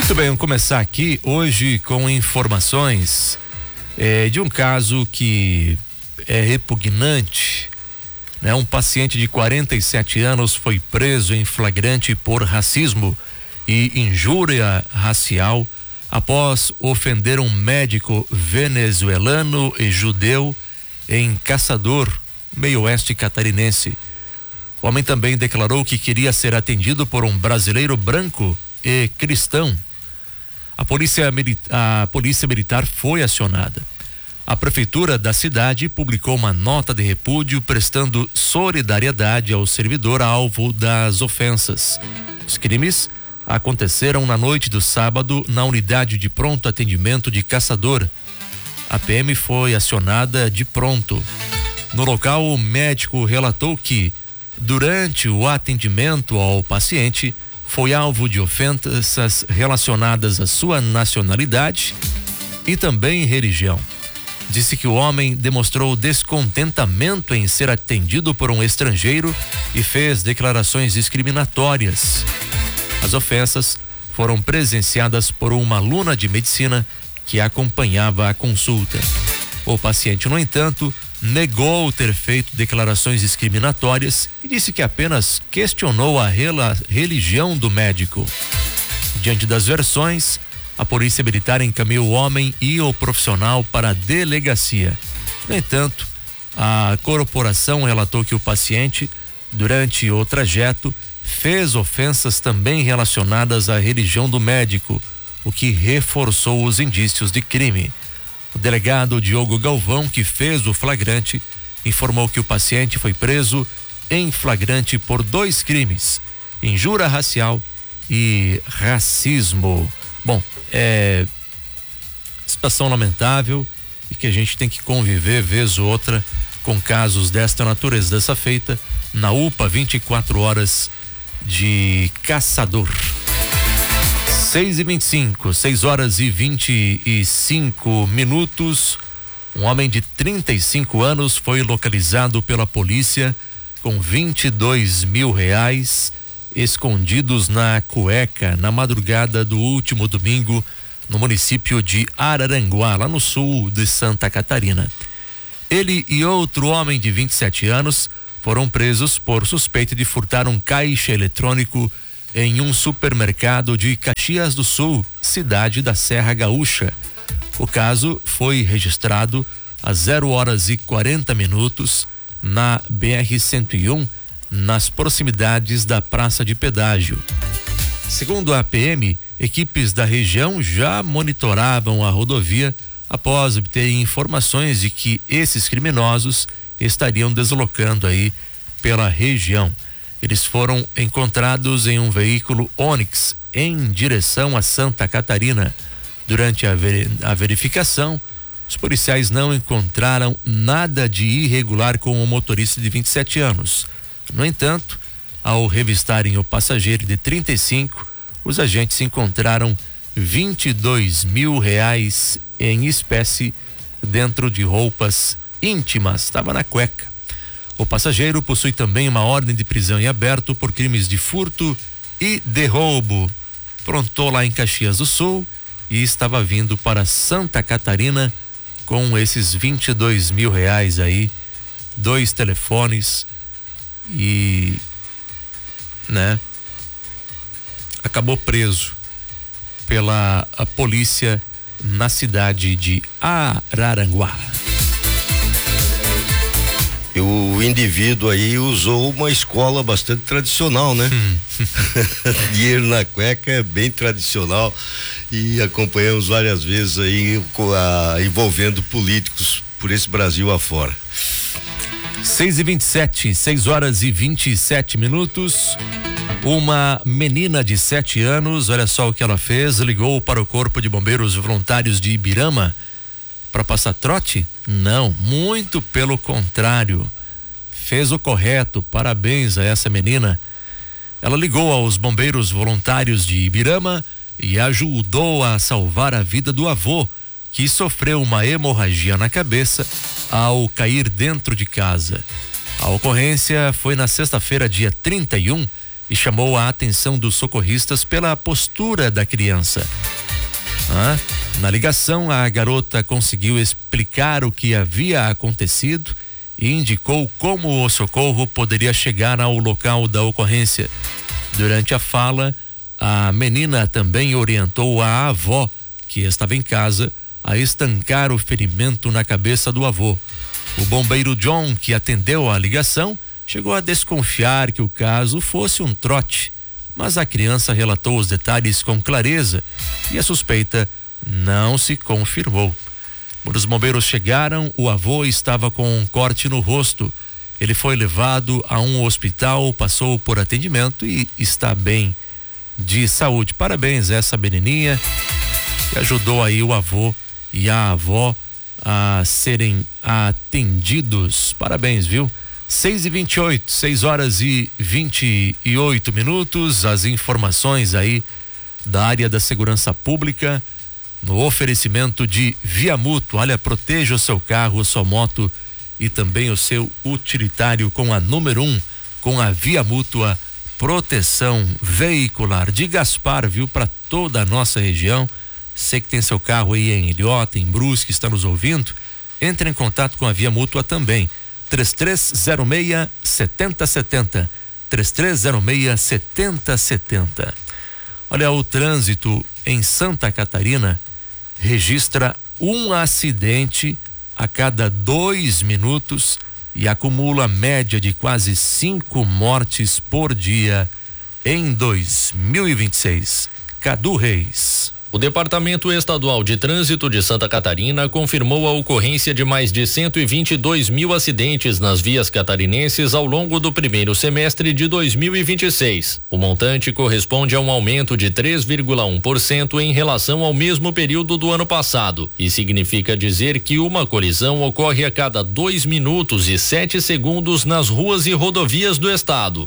Muito bem, vamos começar aqui hoje com informações de um caso que é repugnante, né? Um paciente de 47 anos foi preso em flagrante por racismo e injúria racial após ofender um médico venezuelano e judeu em Caçador, meio oeste catarinense. O homem também declarou que queria ser atendido por um brasileiro branco e cristão. A polícia militar foi acionada. A prefeitura da cidade publicou uma nota de repúdio prestando solidariedade ao servidor alvo das ofensas. Os crimes aconteceram na noite do sábado na unidade de pronto atendimento de Caçador. A PM foi acionada de pronto. No local, o médico relatou que, durante o atendimento ao paciente, foi alvo de ofensas relacionadas à sua nacionalidade e também religião. Disse que o homem demonstrou descontentamento em ser atendido por um estrangeiro e fez declarações discriminatórias. As ofensas foram presenciadas por uma aluna de medicina que acompanhava a consulta. O paciente, no entanto, negou ter feito declarações discriminatórias e disse que apenas questionou a religião do médico. Diante das versões, a polícia militar encaminhou o homem e o profissional para a delegacia. No entanto, a corporação relatou que o paciente, durante o trajeto, fez ofensas também relacionadas à religião do médico, o que reforçou os indícios de crime. O delegado Diogo Galvão, que fez o flagrante, informou que o paciente foi preso em flagrante por 2 crimes: injúria racial e racismo. Bom, situação lamentável e que a gente tem que conviver vez ou outra com casos desta natureza. Dessa feita na UPA 24 horas de Caçador. 6h25, 6h25. Um homem de 35 anos foi localizado pela polícia com R$22 mil escondidos na cueca na madrugada do último domingo no município de Araranguá, lá no sul de Santa Catarina. Ele e outro homem de 27 anos foram presos por suspeita de furtar um caixa eletrônico em um supermercado de Caxias do Sul, cidade da Serra Gaúcha. O caso foi registrado às 0h40 na BR-101, nas proximidades da Praça de Pedágio. Segundo a PM, equipes da região já monitoravam a rodovia após obterem informações de que esses criminosos estariam deslocando aí pela região. Eles foram encontrados em um veículo Onix em direção a Santa Catarina. Durante a verificação, os policiais não encontraram nada de irregular com o motorista de 27 anos. No entanto, ao revistarem o passageiro de 35, os agentes encontraram R$22 mil em espécie dentro de roupas íntimas. Estava na cueca. O passageiro possui também uma ordem de prisão em aberto por crimes de furto e de roubo. Prontou lá em Caxias do Sul e estava vindo para Santa Catarina com esses R$22 mil aí, 2 telefones e, acabou preso pela polícia na cidade de Araranguá. O indivíduo aí usou uma escola bastante tradicional, né? Dinheiro na cueca é bem tradicional e acompanhamos várias vezes aí envolvendo políticos por esse Brasil afora. 6h27, 6h27. Uma menina de 7 anos, olha só o que ela fez, ligou para o Corpo de Bombeiros Voluntários de Ibirama para passar trote? Não, muito pelo contrário. Fez o correto, parabéns a essa menina. Ela ligou aos bombeiros voluntários de Ibirama e ajudou a salvar a vida do avô, que sofreu uma hemorragia na cabeça ao cair dentro de casa. A ocorrência foi na sexta-feira, dia 31, e chamou a atenção dos socorristas pela postura da criança. Na ligação, a garota conseguiu explicar o que havia acontecido e indicou como o socorro poderia chegar ao local da ocorrência. Durante a fala, a menina também orientou a avó, que estava em casa, a estancar o ferimento na cabeça do avô. O bombeiro John, que atendeu a ligação, chegou a desconfiar que o caso fosse um trote, mas a criança relatou os detalhes com clareza e a suspeita não se confirmou. Quando os bombeiros chegaram, o avô estava com um corte no rosto. Ele foi levado a um hospital, passou por atendimento e está bem de saúde. Parabéns a essa menininha que ajudou aí o avô e a avó a serem atendidos. Parabéns, viu? 6h28, 6h28. As informações aí da área da segurança pública no oferecimento de Via Mútua. Olha, proteja o seu carro, a sua moto e também o seu utilitário com a número 1, com a Via Mútua Proteção Veicular de Gaspar, viu? Para toda a nossa região. Você que tem seu carro aí em Ilhota, em Brusque, está nos ouvindo, entre em contato com a Via Mútua também. 3306-7070. 3306-7070. Olha, o trânsito em Santa Catarina registra um acidente a cada 2 minutos e acumula média de quase 5 mortes por dia em 2026. Cadu Reis. O Departamento Estadual de Trânsito de Santa Catarina confirmou a ocorrência de mais de 122 mil acidentes nas vias catarinenses ao longo do primeiro semestre de 2026. O montante corresponde a um aumento de 3,1% em relação ao mesmo período do ano passado e significa dizer que uma colisão ocorre a cada 2 minutos e 7 segundos nas ruas e rodovias do estado.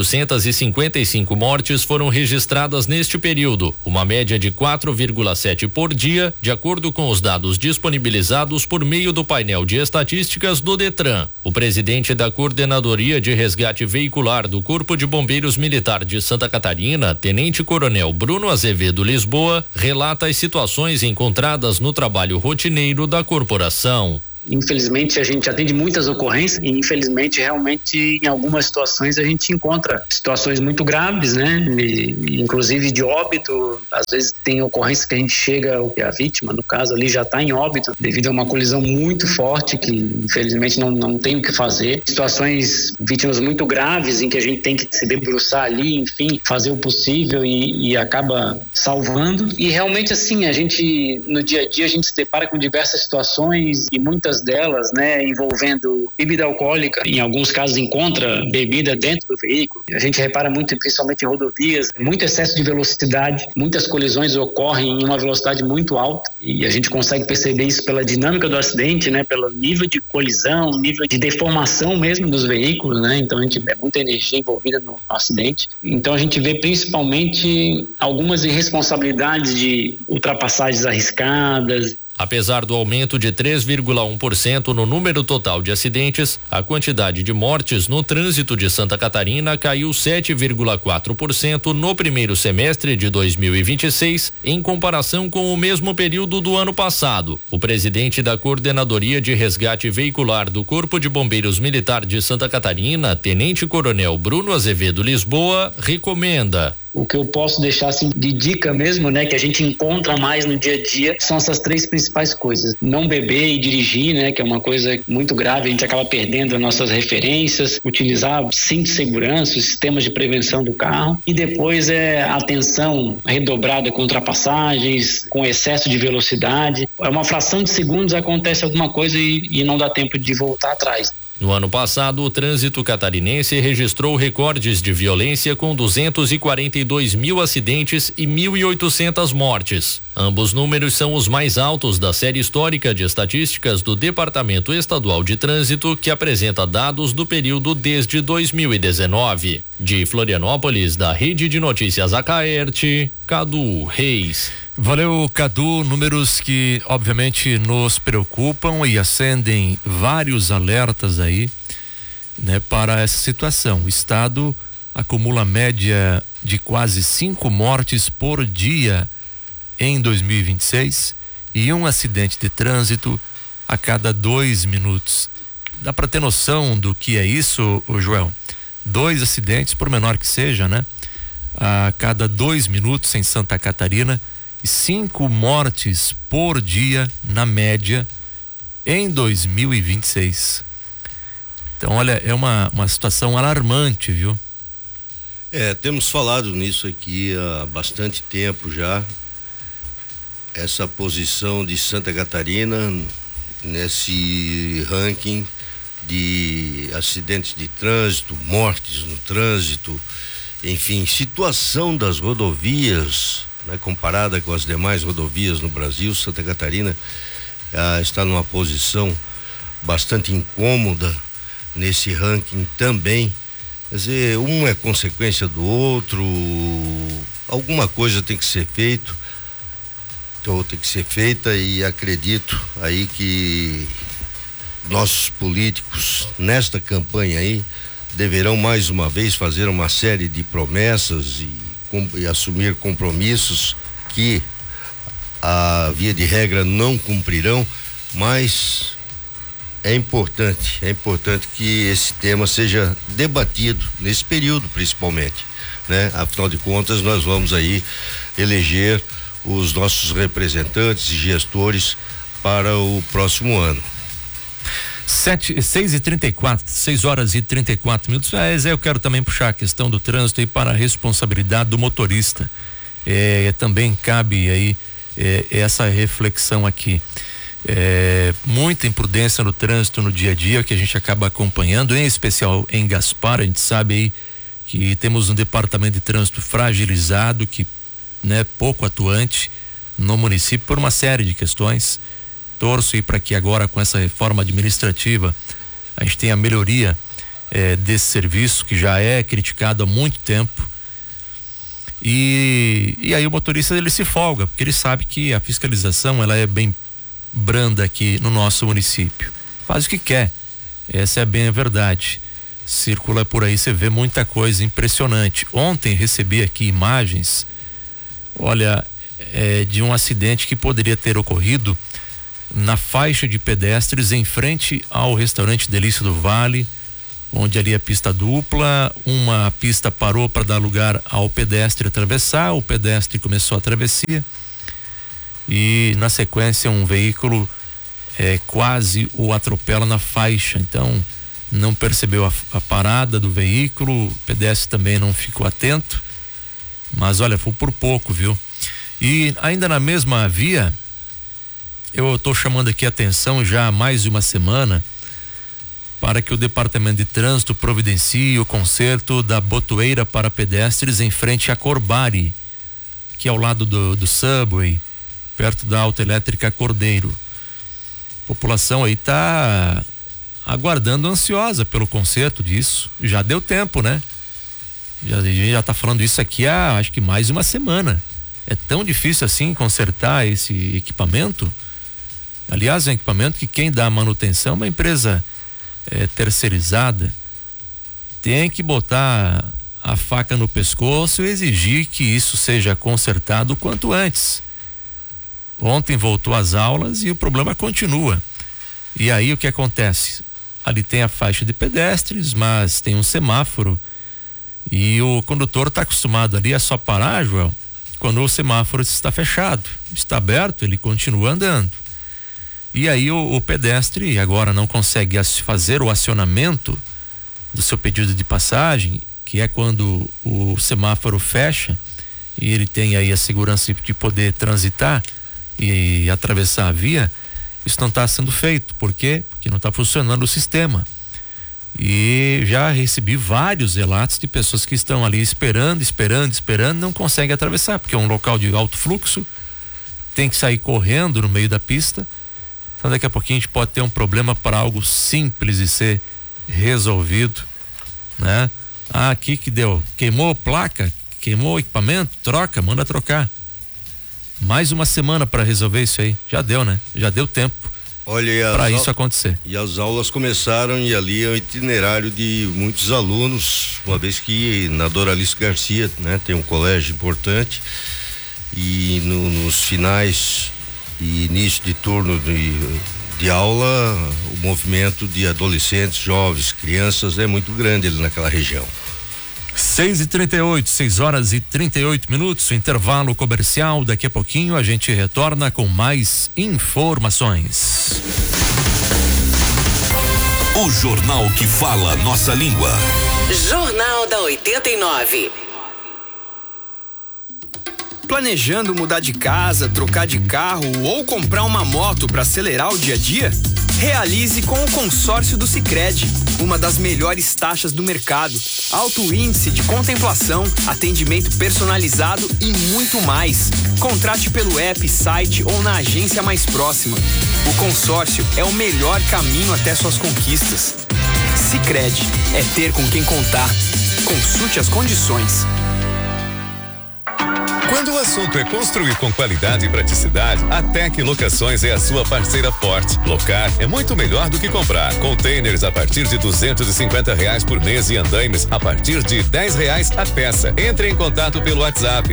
855 mortes foram registradas neste período, uma média de 4,7 por dia, de acordo com os dados disponibilizados por meio do painel de estatísticas do Detran. O presidente da Coordenadoria de Resgate Veicular do Corpo de Bombeiros Militar de Santa Catarina, Tenente Coronel Bruno Azevedo Lisboa, relata as situações encontradas no trabalho rotineiro da corporação. Infelizmente, a gente atende muitas ocorrências e, infelizmente, realmente, em algumas situações a gente encontra situações muito graves, né? Inclusive de óbito. Às vezes tem ocorrências que a gente chega, a vítima, no caso ali, já está em óbito devido a uma colisão muito forte que, infelizmente, não tem o que fazer. Situações, vítimas muito graves em que a gente tem que se debruçar ali, enfim, fazer o possível e acaba salvando. E realmente, assim, a gente, no dia a dia, a gente se depara com diversas situações e muitas delas, né, envolvendo bebida alcoólica. Em alguns casos encontra bebida dentro do veículo. A gente repara muito, principalmente em rodovias, muito excesso de velocidade, muitas colisões ocorrem em uma velocidade muito alta e a gente consegue perceber isso pela dinâmica do acidente, né, pelo nível de colisão, nível de deformação mesmo dos veículos, né, então a gente vê muita energia envolvida no acidente. Então a gente vê principalmente algumas irresponsabilidades de ultrapassagens arriscadas. Apesar do aumento de 3,1% no número total de acidentes, a quantidade de mortes no trânsito de Santa Catarina caiu 7,4% no primeiro semestre de 2026, em comparação com o mesmo período do ano passado. O presidente da Coordenadoria de Resgate Veicular do Corpo de Bombeiros Militar de Santa Catarina, Tenente Coronel Bruno Azevedo Lisboa, recomenda: o que eu posso deixar assim de dica mesmo, né, que a gente encontra mais no dia a dia, são essas 3 principais coisas: não beber e dirigir, né, que é uma coisa muito grave, a gente acaba perdendo as nossas referências, utilizar cinto de segurança, os sistemas de prevenção do carro, e depois atenção redobrada com ultrapassagens, com excesso de velocidade. É uma fração de segundos, acontece alguma coisa e não dá tempo de voltar atrás. No ano passado, o trânsito catarinense registrou recordes de violência com 242 mil acidentes e 1.800 mortes. Ambos números são os mais altos da série histórica de estatísticas do Departamento Estadual de Trânsito, que apresenta dados do período desde 2019. De Florianópolis, da Rede de Notícias Acaerte, Cadu Reis. Valeu, Cadu. Números que obviamente nos preocupam e acendem vários alertas aí, né, para essa situação. O estado acumula média de quase 5 mortes por dia em 2026 e um acidente de trânsito a cada 2 minutos. Dá para ter noção do que é isso, ô Joel? 2 acidentes, por menor que seja, né? A cada 2 minutos em Santa Catarina e 5 mortes por dia na média em 2026. Então, olha, é uma situação alarmante, viu? Temos falado nisso aqui há bastante tempo já. Essa posição de Santa Catarina nesse ranking de acidentes de trânsito, mortes no trânsito, enfim, situação das rodovias, né, comparada com as demais rodovias no Brasil, Santa Catarina está numa posição bastante incômoda nesse ranking também. Quer dizer, um é consequência do outro, alguma coisa tem que ser feita e acredito aí que nossos políticos nesta campanha aí deverão mais uma vez fazer uma série de promessas e assumir compromissos que a via de regra não cumprirão, mas é importante que esse tema seja debatido nesse período principalmente, né? Afinal de contas, nós vamos aí eleger os nossos representantes e gestores para o próximo ano. 6 horas e 34 minutos. Eu quero também puxar a questão do trânsito aí para a responsabilidade do motorista. Também cabe aí essa reflexão aqui. Muita imprudência no trânsito no dia a dia que a gente acaba acompanhando, em especial em Gaspar. A gente sabe aí que temos um departamento de trânsito fragilizado, que, né, pouco atuante no município por uma série de questões. Torço aí para que agora, com essa reforma administrativa, a gente tenha a melhoria desse serviço que já é criticado há muito tempo. E aí o motorista, ele se folga, porque ele sabe que a fiscalização ela é bem branda aqui no nosso município. Faz o que quer, essa é bem a verdade. Circula por aí, você vê muita coisa impressionante. Ontem recebi aqui imagens, olha, de um acidente que poderia ter ocorrido na faixa de pedestres em frente ao restaurante Delícia do Vale, onde ali a pista dupla, uma pista parou para dar lugar ao pedestre atravessar, o pedestre começou a travessia e na sequência um veículo quase o atropela na faixa. Então não percebeu a parada do veículo, o pedestre também não ficou atento, mas olha, foi por pouco, viu? E ainda na mesma via, eu estou chamando aqui a atenção já há mais de uma semana para que o Departamento de Trânsito providencie o conserto da botoeira para pedestres em frente à Corbari, que é ao lado do Subway, perto da Autoelétrica Cordeiro. A população aí está aguardando ansiosa pelo conserto disso. Já deu tempo, né? Já está falando isso aqui há acho que mais de uma semana. É tão difícil assim consertar esse equipamento? Aliás, é um equipamento que quem dá a manutenção é uma empresa terceirizada. Tem que botar a faca no pescoço e exigir que isso seja consertado o quanto antes. Ontem voltou às aulas e o problema continua. E aí o que acontece? Ali tem a faixa de pedestres, mas tem um semáforo e o condutor está acostumado ali a só parar, Joel, quando o semáforo está fechado. Está aberto, ele continua andando. E aí o pedestre agora não consegue fazer o acionamento do seu pedido de passagem, que é quando o semáforo fecha e ele tem aí a segurança de poder transitar e atravessar a via. Isso não está sendo feito. Por quê? Porque não está funcionando o sistema. E já recebi vários relatos de pessoas que estão ali esperando, não conseguem atravessar, porque é um local de alto fluxo, tem que sair correndo no meio da pista. Então daqui a pouquinho a gente pode ter um problema para algo simples de ser resolvido, né? Aqui que deu, queimou placa, queimou equipamento, manda trocar. Mais uma semana para resolver isso aí, já deu, né? Já deu tempo. para isso acontecer. E as aulas começaram e ali é o itinerário de muitos alunos, uma vez que na Doralice Garcia, né, tem um colégio importante e nos finais e início de turno de aula, o movimento de adolescentes, jovens, crianças é muito grande ali naquela região. 6h38, 6h38, intervalo comercial. Daqui a pouquinho a gente retorna com mais informações. O jornal que fala nossa língua. Jornal da 89. Planejando mudar de casa, trocar de carro ou comprar uma moto para acelerar o dia a dia? Realize com o consórcio do Sicredi, uma das melhores taxas do mercado, alto índice de contemplação, atendimento personalizado e muito mais. Contrate pelo app, site ou na agência mais próxima. O consórcio é o melhor caminho até suas conquistas. Sicredi é ter com quem contar. Consulte as condições. Quando o assunto é construir com qualidade e praticidade, a Tec Locações é a sua parceira forte. Locar é muito melhor do que comprar. Containers a partir de R$250 por mês e andaimes a partir de R$10 a peça. Entre em contato pelo WhatsApp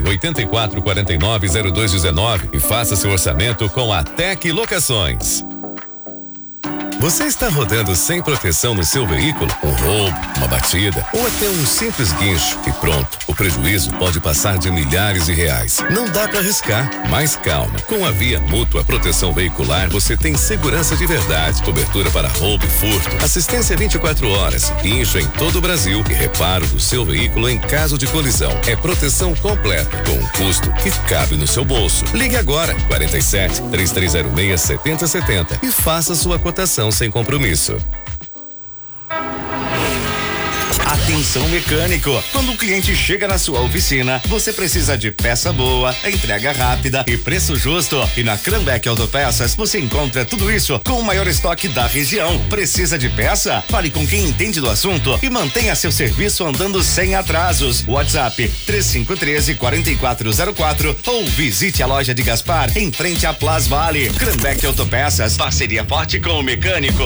984490219 e faça seu orçamento com a Tec Locações. Você está rodando sem proteção no seu veículo? Um roubo, uma batida ou até um simples guincho e pronto. O prejuízo pode passar de milhares de reais. Não dá para arriscar. Mas calma. Com a Via Mútua Proteção Veicular, você tem segurança de verdade, cobertura para roubo e furto, assistência 24 horas, guincho em todo o Brasil e reparo do seu veículo em caso de colisão. É proteção completa, com um custo que cabe no seu bolso. Ligue agora, 47-3306-7070 e faça sua cotação sem compromisso. Atenção mecânico, quando o cliente chega na sua oficina, você precisa de peça boa, entrega rápida e preço justo. E na Cranbeck Autopeças você encontra tudo isso com o maior estoque da região. Precisa de peça? Fale com quem entende do assunto e mantenha seu serviço andando sem atrasos. WhatsApp 3513-4404 ou visite a loja de Gaspar em frente à Plaza Vale. Cranbeck Autopeças, parceria forte com o mecânico.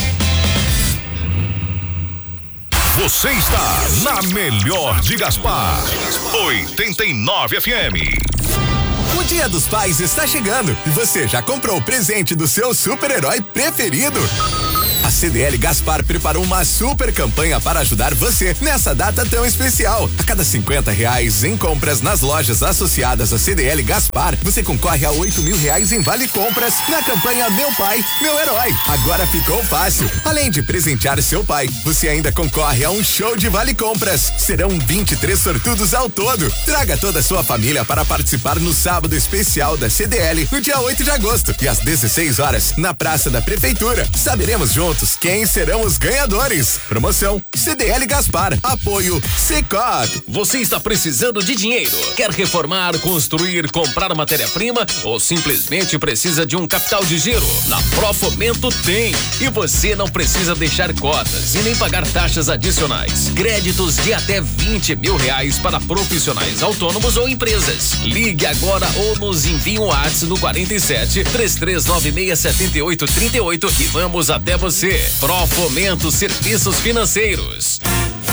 Você está na melhor de Gaspar. 89 FM. O Dia dos Pais está chegando e você já comprou o presente do seu super-herói preferido? A CDL Gaspar preparou uma super campanha para ajudar você nessa data tão especial. A cada R$50 em compras nas lojas associadas à CDL Gaspar, você concorre a R$8.000 em vale compras na campanha Meu Pai, Meu Herói. Agora ficou fácil. Além de presentear seu pai, você ainda concorre a um show de vale compras. Serão 23 sortudos ao todo. Traga toda a sua família para participar no sábado especial da CDL, no dia 8 de agosto e às 16 horas, na Praça da Prefeitura. Saberemos juntos quem serão os ganhadores. Promoção CDL Gaspar. Apoio Sicredi. Você está precisando de dinheiro? Quer reformar, construir, comprar matéria-prima ou simplesmente precisa de um capital de giro? Na Profomento tem. E você não precisa deixar cotas e nem pagar taxas adicionais. Créditos de até R$20.000 para profissionais autônomos ou empresas. Ligue agora ou nos envie um WhatsApp no 47-3396-7838 e vamos até você. Profomento Serviços Financeiros.